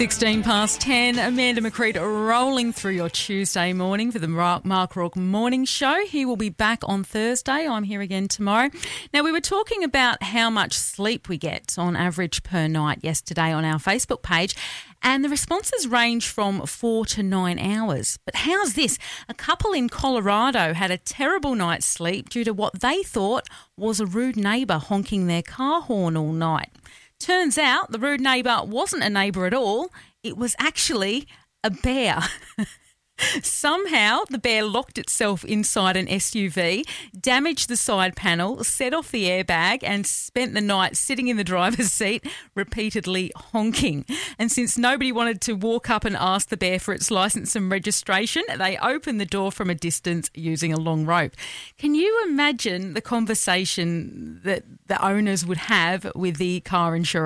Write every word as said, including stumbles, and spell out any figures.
sixteen past ten, Amanda McCreed rolling through your Tuesday morning for the Mark, Mark Rourke Morning Show. He will be back on Thursday. I'm here again tomorrow. Now, we were talking about how much sleep we get on average per night yesterday on our Facebook page, and the responses range from four to nine hours. But how's this? A couple in Colorado had a terrible night's sleep due to what they thought was a rude neighbour honking their car horn all night. Turns out the rude neighbour wasn't a neighbour at all. It was actually a bear. Somehow the bear locked itself inside an S U V, damaged the side panel, set off the airbag and spent the night sitting in the driver's seat repeatedly honking. And since nobody wanted to walk up and ask the bear for its licence and registration, they opened the door from a distance using a long rope. Can you imagine the conversation that the owners would have with the car insurer?